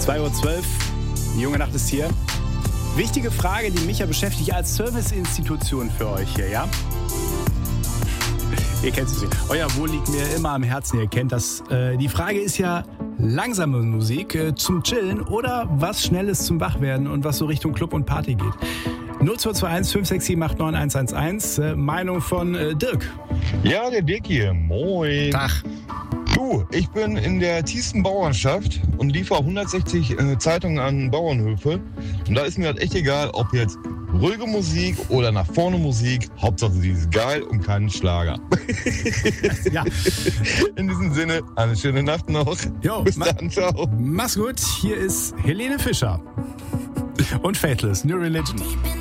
2:12 Uhr, die junge Nacht ist hier. Wichtige Frage, die mich ja beschäftigt als Serviceinstitution für euch hier, ja? Ihr kennt es nicht. Euer Wohl liegt mir immer am Herzen, ihr kennt das. Die Frage ist ja, langsame Musik zum Chillen oder was Schnelles zum Wachwerden und was so Richtung Club und Party geht. 0221 567 89 111. Meinung von Dirk. Ja, der Dirk hier. Moin. Tag. Du, ich bin in der tiefsten Bauernschaft und liefere 160 Zeitungen an Bauernhöfe. Und da ist mir halt echt egal, ob jetzt ruhige Musik oder nach vorne Musik. Hauptsache sie ist geil und kein Schlager. Ja. In diesem Sinne, eine schöne Nacht noch. Jo, bis dann, ciao. Mach's gut. Hier ist Helene Fischer und Faithless, New Religion.